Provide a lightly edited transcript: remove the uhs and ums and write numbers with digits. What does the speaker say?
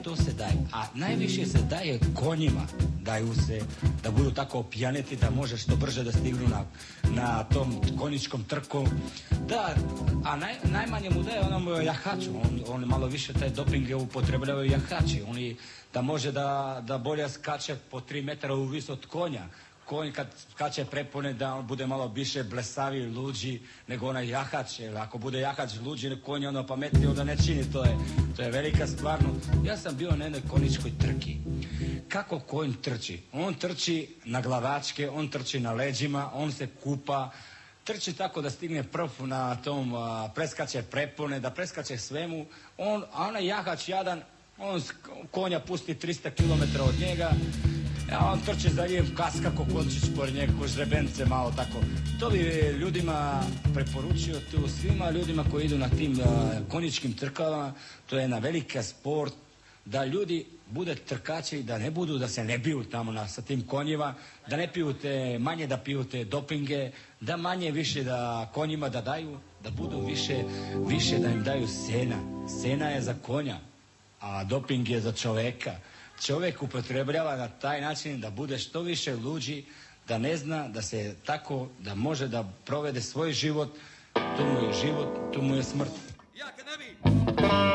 To se daje, a najviše se daje konjima, daju se da budu tako opijaneti da može što brže da stignu na tom konjičkom trku. Da, a najmanje mu daje onom jahaču, on malo više taj doping upotrebljavaju jahači, oni da može da bolje skače po 3 metra u vis od konja. Konj kad skače prepone da on bude malo više blesavi, luđi nego onaj jahač, jer ako bude jahač luđi, konj ono pametniji onda ne čini, to je velika stvarno. Ja sam bio na jednoj konjičkoj trki. Kako konj trči? On trči na glavačke, on trči na leđima, on se kupa, trči tako da stigne prv na tom, preskače prepone, da preskače svemu, a onaj jahač jadan, on konja pusti 300 km od njega, a on trči za njim, kaska ko končić pored njega, ko žrebence malo tako. To bi ljudima preporučio, tu svima ljudima koji idu na tim konjičkim trkama, to je jedna velika sport, da ljudi bude trkači, da ne budu, da se ne biju tamo sa tim konjima, da ne piju manje da piju te dopinge, da manje više da konjima da daju, da budu više da im daju sena. Sena je za konja, a doping je za čoveka. Čovjek upotrebljava na taj način da bude što više luđi, da ne zna da se tako, da može da provede svoj život, to mu je život, to mu je smrt.